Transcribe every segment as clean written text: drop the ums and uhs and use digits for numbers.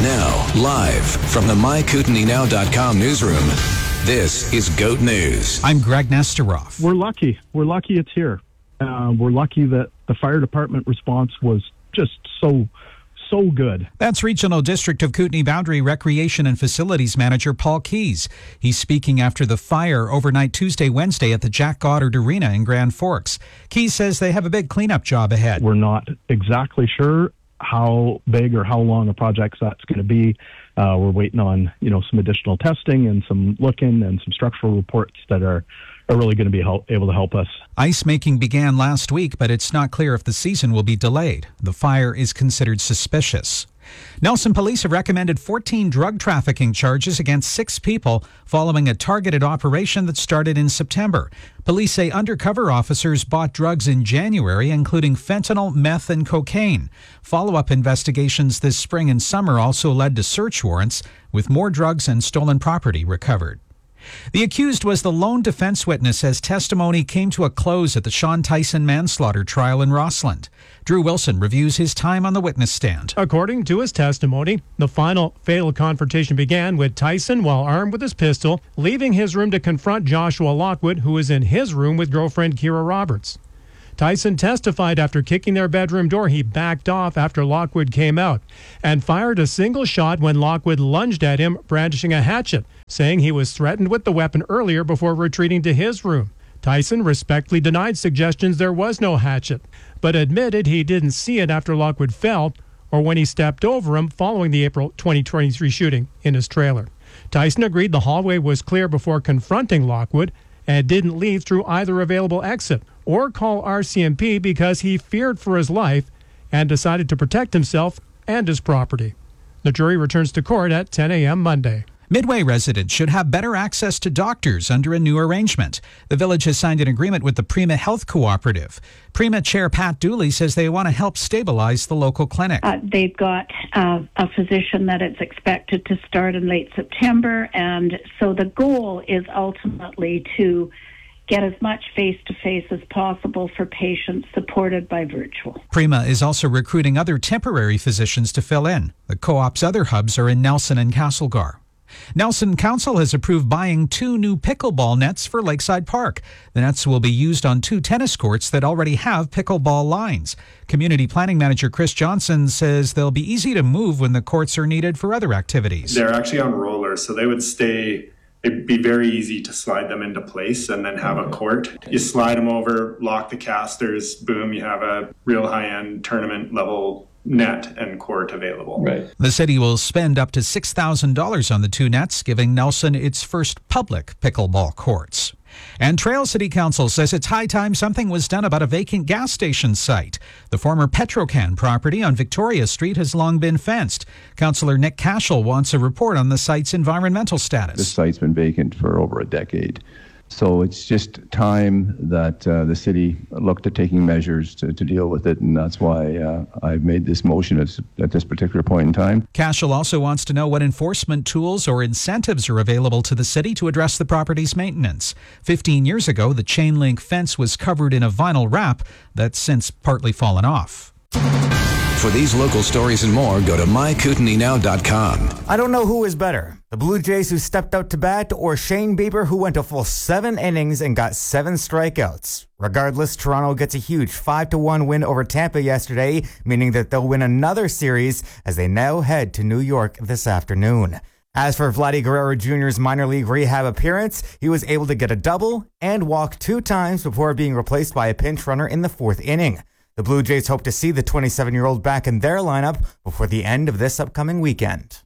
Now, live from the MyKootenaeNow.com newsroom, this is GOAT News. I'm Greg Nesteroff. We're lucky. We're lucky it's here. We're lucky that the fire department response was just so good. That's Regional District of Kootenay Boundary Recreation and Facilities Manager Paul Keys. He's speaking after the fire overnight Wednesday at the Jack Goddard Arena in Grand Forks. Keys says they have a big cleanup job ahead. We're not exactly sure how big or how long a project that's going to be. We're waiting on, some additional testing and some looking and some structural reports that are really going to be able to help us. Ice making began last week, but it's not clear if the season will be delayed. The fire is considered suspicious. Nelson police have recommended 14 drug trafficking charges against 6 people following a targeted operation that started in September. Police say undercover officers bought drugs in January, including fentanyl, meth, and cocaine. Follow-up investigations this spring and summer also led to search warrants, with more drugs and stolen property recovered. The accused was the lone defense witness as testimony came to a close at the Sean Tyson manslaughter trial in Rossland. Drew Wilson reviews his time on the witness stand. According to his testimony, the final fatal confrontation began with Tyson, while armed with his pistol, leaving his room to confront Joshua Lockwood, who was in his room with girlfriend Kira Roberts. Tyson testified after kicking their bedroom door, he backed off after Lockwood came out and fired a single shot when Lockwood lunged at him, brandishing a hatchet, saying he was threatened with the weapon earlier before retreating to his room. Tyson respectfully denied suggestions there was no hatchet, but admitted he didn't see it after Lockwood fell or when he stepped over him following the April 2023 shooting in his trailer. Tyson agreed the hallway was clear before confronting Lockwood and didn't leave through either available exit or call RCMP because he feared for his life and decided to protect himself and his property. The jury returns to court at 10 a.m. Monday. Midway residents should have better access to doctors under a new arrangement. The village has signed an agreement with the Prima Health Cooperative. Prima Chair Pat Dooley says they want to help stabilize the local clinic. They've got a physician that it's expected to start in late September, and so the goal is ultimately to get as much face-to-face as possible for patients supported by virtual. Prima is also recruiting other temporary physicians to fill in. The co-op's other hubs are in Nelson and Castlegar. Nelson Council has approved buying 2 new pickleball nets for Lakeside Park. The nets will be used on 2 tennis courts that already have pickleball lines. Community Planning Manager Chris Johnson says they'll be easy to move when the courts are needed for other activities. They're actually on rollers, so they would stay. It'd be very easy to slide them into place and then have a court. You slide them over, lock the casters, boom, you have a real high-end tournament level net and court available. Right. The city will spend up to $6,000 on the 2 nets, giving Nelson its first public pickleball courts. And Trail City Council says it's high time something was done about a vacant gas station site. The former Petrocan property on Victoria Street has long been fenced. Councillor Nick Cashel wants a report on the site's environmental status. This site's been vacant for over a decade. So it's just time that the city looked at taking measures to deal with it, and that's why I've made this motion at this particular point in time. Cashel also wants to know what enforcement tools or incentives are available to the city to address the property's maintenance. 15 years ago, the chain link fence was covered in a vinyl wrap that's since partly fallen off. For these local stories and more, go to MyKootenaeNow.com. I don't know who is better, the Blue Jays who stepped out to bat or Shane Bieber who went a full 7 innings and got 7 strikeouts. Regardless, Toronto gets a huge 5-1 win over Tampa yesterday, meaning that they'll win another series as they now head to New York this afternoon. As for Vladdy Guerrero Jr.'s minor league rehab appearance, he was able to get a double and walk 2 times before being replaced by a pinch runner in the 4th inning. The Blue Jays hope to see the 27-year-old back in their lineup before the end of this upcoming weekend.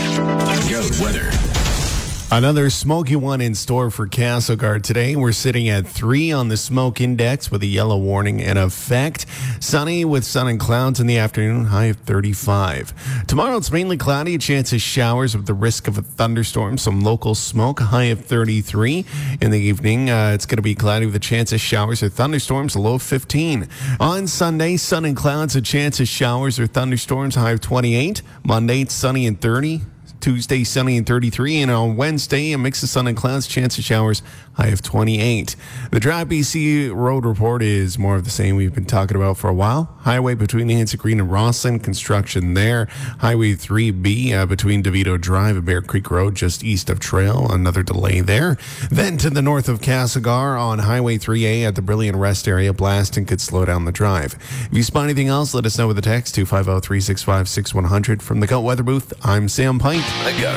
GOAT weather. Another smoky one in store for Castlegar today. We're sitting at 3 on the smoke index with a yellow warning in effect. Sunny with sun and clouds in the afternoon, high of 35. Tomorrow it's mainly cloudy, a chance of showers with the risk of a thunderstorm, some local smoke, high of 33. In the evening, it's going to be cloudy with a chance of showers or thunderstorms, a low of 15. On Sunday, sun and clouds, a chance of showers or thunderstorms, high of 28. Monday, it's sunny and 30. Tuesday, sunny and 33. And on Wednesday, a mix of sun and clouds, chance of showers, high of 28. The Drive BC road report is more of the same we've been talking about for a while. Highway between Hanson Green and Rosslyn, construction there. Highway 3B between DeVito Drive and Bear Creek Road, just east of Trail, another delay there. Then to the north of Castlegar on Highway 3A at the Brilliant Rest area, blasting could slow down the drive. If you spot anything else, let us know with a text 250-365-6100. From the Goat Weather Booth, I'm Sam Pint.